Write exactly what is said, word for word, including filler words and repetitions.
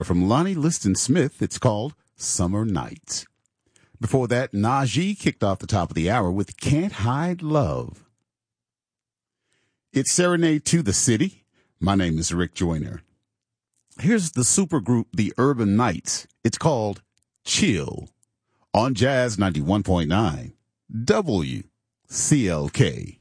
from Lonnie Liston Smith. It's called Summer Nights. Before that, Najee kicked off the top of the hour with Can't Hide Love. It's Serenade to the City. My name is Rick Joyner. Here's the supergroup The Urban Knights. It's called Chill on Jazz ninety-one point nine W C L K.